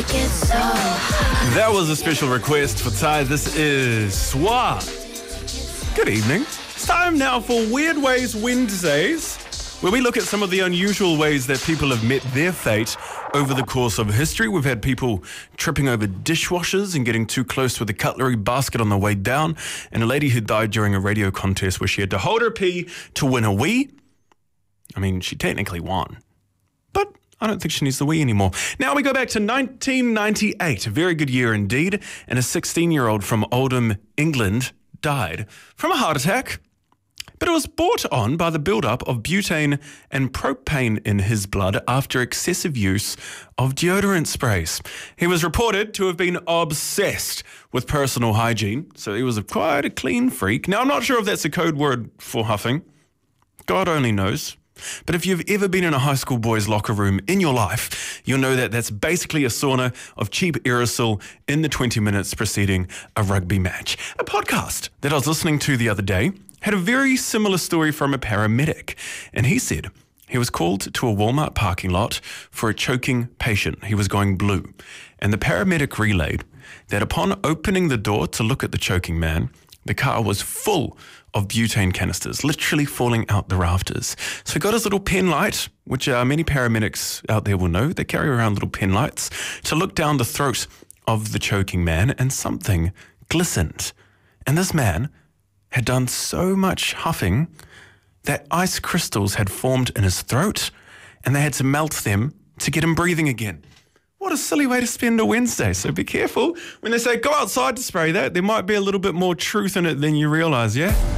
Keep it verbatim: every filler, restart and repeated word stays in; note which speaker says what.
Speaker 1: That was a special request for Ty. This is Swa. Good evening. It's time now for Weird Ways Wednesdays, where we look at some of the unusual ways that people have met their fate over the course of history. We've had people tripping over dishwashers and getting too close with a cutlery basket on the way down, and a lady who died during a radio contest where she had to hold her pee to win a wee. I mean, she technically won, but I don't think she needs the wee anymore. Now we go back to nineteen ninety-eight, a very good year indeed, and a sixteen-year-old from Oldham, England, died from a heart attack. But it was brought on by the build-up of butane and propane in his blood after excessive use of deodorant sprays. He was reported to have been obsessed with personal hygiene, so he was a quite a clean freak. Now, I'm not sure if that's a code word for huffing. God only knows. But if you've ever been in a high school boys' locker room in your life, you'll know that that's basically a sauna of cheap aerosol in the twenty minutes preceding a rugby match. A podcast that I was listening to the other day had a very similar story from a paramedic, and he said he was called to a Walmart parking lot for a choking patient. He was going blue, and the paramedic relayed that upon opening the door to look at the choking man, the car was full of butane canisters, literally falling out the rafters. So he got his little pen light, which uh, many paramedics out there will know. They carry around little pen lights to look down the throat of the choking man, and something glistened. And this man had done so much huffing that ice crystals had formed in his throat, and they had to melt them to get him breathing again. What a silly way to spend a Wednesday. So be careful when they say go outside to spray that. There might be a little bit more truth in it than you realise, yeah?